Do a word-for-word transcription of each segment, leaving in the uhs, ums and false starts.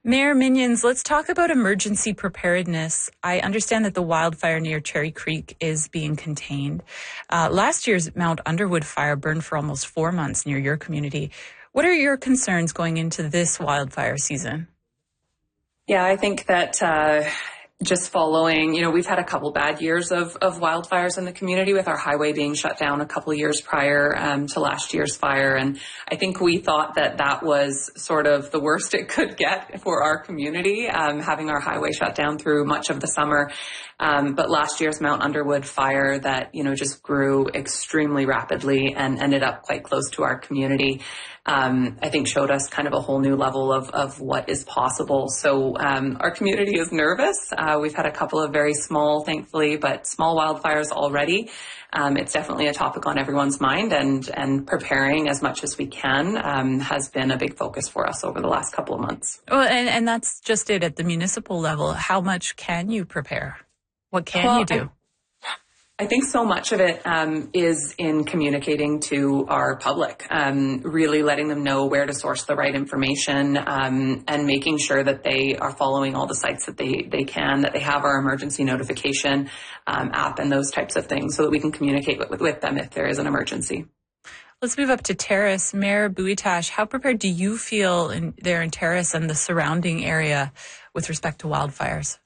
Mayor Minions, let's talk about emergency preparedness. I understand that the wildfire near Cherry Creek is being contained. Uh, last year's Mount Underwood fire burned for almost four months near your community. What are your concerns going into this wildfire season? Yeah, I think that uh, just following, you know, we've had a couple bad years of, of wildfires in the community with our highway being shut down a couple of years prior um, to last year's fire. And I think we thought that that was sort of the worst it could get for our community, um, having our highway shut down through much of the summer. Um, but last year's Mount Underwood fire that, you know, just grew extremely rapidly and ended up quite close to our community, um, I think showed us kind of a whole new level of, of what is possible. So um, our community is nervous. Uh, we've had a couple of very small, thankfully, but small wildfires already. Um, it's definitely a topic on everyone's mind, and, and preparing as much as we can um, has been a big focus for us over the last couple of months. Well, and, and that's just it at the municipal level. How much can you prepare? What can well, you do? I, I think so much of it um, is in communicating to our public, um, really letting them know where to source the right information, um, and making sure that they are following all the sites that they, they can, that they have our emergency notification um, app and those types of things so that we can communicate with, with them if there is an emergency. Let's move up to Terrace. Mayor Bouillatage, how prepared do you feel in, there in Terrace and the surrounding area with respect to wildfires?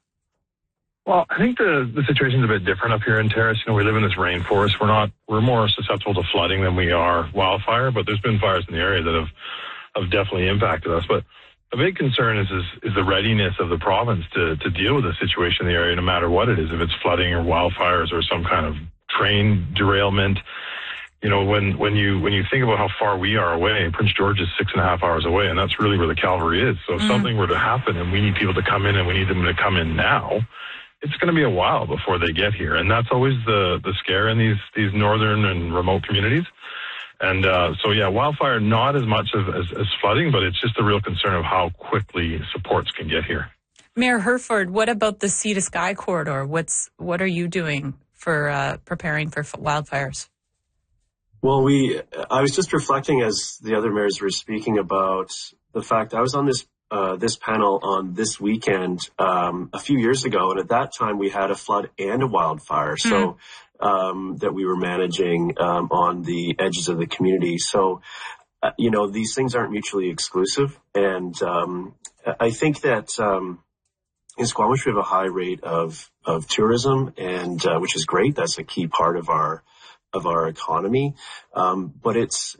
Well, I think the, the situation's a bit different up here in Terrace. You know, we live in this rainforest. We're not, we're more susceptible to flooding than we are wildfire, but there's been fires in the area that have, have definitely impacted us. But a big concern is, is, is the readiness of the province to, to deal with the situation in the area, no matter what it is, if it's flooding or wildfires or some kind of train derailment. You know, when, when you, when you think about how far we are away, Prince George is six and a half hours away, and that's really where the Calvary is. So if mm. something were to happen and we need people to come in and we need them to come in now, it's going to be a while before they get here. And that's always the, the scare in these, these northern and remote communities. And uh, so, yeah, wildfire, not as much as, as, as flooding, but it's just a real concern of how quickly supports can get here. Mayor Herford, what about the Sea to Sky corridor? What's, what are you doing for uh, preparing for wildfires? Well, we, I was just reflecting as the other mayors were speaking about the fact I was on this Uh, this panel on this weekend um, a few years ago, and at that time we had a flood and a wildfire, mm. so um, that we were managing um, on the edges of the community. So, uh, you know, these things aren't mutually exclusive, and um, I think that um, in Squamish we have a high rate of of tourism, and uh, which is great. That's a key part of our of our economy, um, but it's.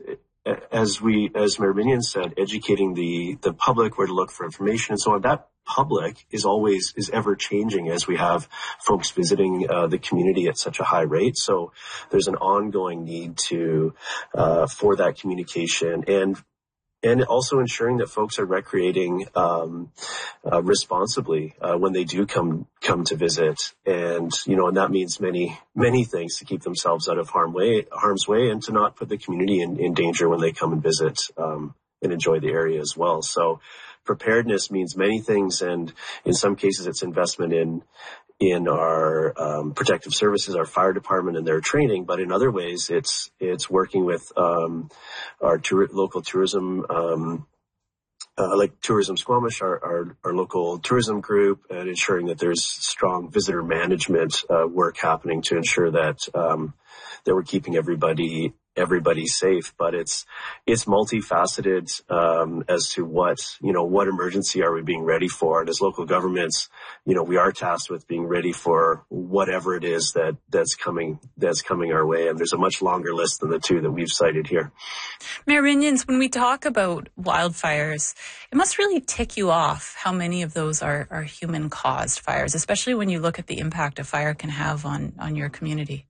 As we, as Mayor Minion said, educating the, the public where to look for information and so on, that public is always, is ever changing as we have folks visiting uh, the community at such a high rate. So there's an ongoing need to, uh, for that communication and And also ensuring that folks are recreating um, uh, responsibly uh, when they do come come to visit, and you know, and that means many many things to keep themselves out of harm way harm's way, and to not put the community in, in danger when they come and visit um, and enjoy the area as well. So, preparedness means many things, and in some cases, it's investment in. in our um, protective services, our fire department and their training, but in other ways, it's it's working with um, our tour- local tourism, um, uh, like Tourism Squamish, our, our, our local tourism group, and ensuring that there's strong visitor management uh, work happening to ensure that um, that we're keeping everybody everybody safe. But it's it's multifaceted um, as to what, you know, what emergency are we being ready for? And as local governments, you know, we are tasked with being ready for whatever it is that that's coming that's coming our way. And there's a much longer list than the two that we've cited here. Mayor Minions, when we talk about wildfires, it must really tick you off how many of those are, are human-caused fires, especially when you look at the impact a fire can have on, on your community.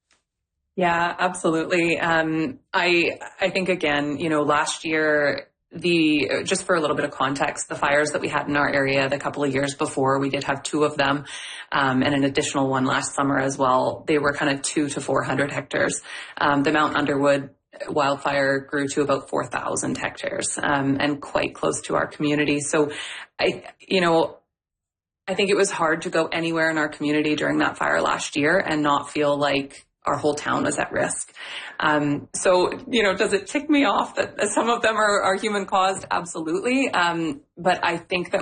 Yeah, absolutely. Um, I I think, again, you know, last year, the just for a little bit of context, the fires that we had in our area the couple of years before, we did have two of them, um, and an additional one last summer as well. They were kind of two to four hundred hectares. Um, the Mount Underwood wildfire grew to about four thousand hectares, um, and quite close to our community. So, I, you know, I think it was hard to go anywhere in our community during that fire last year and not feel like our whole town was at risk. Um, so, you know, does it tick me off that some of them are, are human caused? Absolutely. Um, but I think that